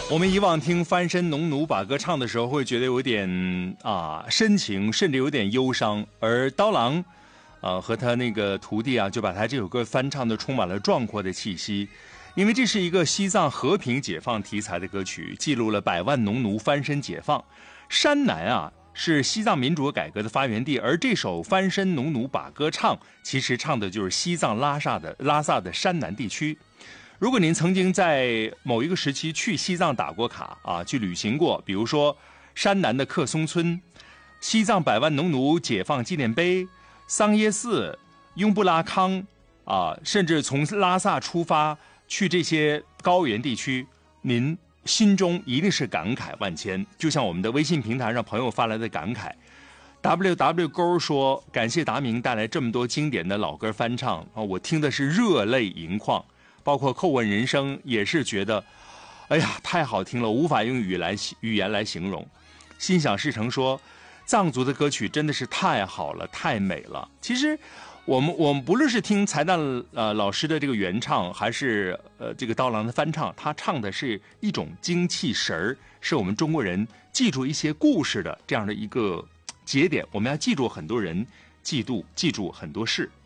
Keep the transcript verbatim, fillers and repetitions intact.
我们以往听翻身农奴把歌唱的时候，会觉得有点啊深情，甚至有点忧伤。而刀郎，呃和他那个徒弟啊，就把他这首歌翻唱的充满了壮阔的气息。因为这是一个西藏和平解放题材的歌曲，记录了百万农奴翻身解放。山南啊是西藏民主改革的发源地，而这首翻身农奴把歌唱，其实唱的就是西藏拉萨的拉萨的山南地区。如果您曾经在某一个时期去西藏打过卡啊，去旅行过，比如说山南的克松村、西藏百万农奴解放纪念碑、桑耶寺、雍布拉康啊，甚至从拉萨出发去这些高原地区，您心中一定是感慨万千。就像我们的微信平台上朋友发来的感慨 ，W W 勾说感谢达明带来这么多经典的老歌翻唱啊，我听的是热泪盈眶。包括叩问人生也是觉得，哎呀，太好听了，无法用语来语言来形容。心想事成说，藏族的歌曲真的是太好了，太美了。其实，我们我们不论是听才旦呃老师的这个原唱，还是呃这个刀郎的翻唱，他唱的是一种精气神儿，是我们中国人记住一些故事的这样的一个节点。我们要记住很多人，记住记住很多事。